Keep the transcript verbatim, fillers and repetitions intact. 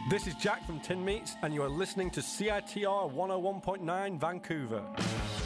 This is Jack from Tin Meats, and you are listening to C I T R one oh one point nine Vancouver.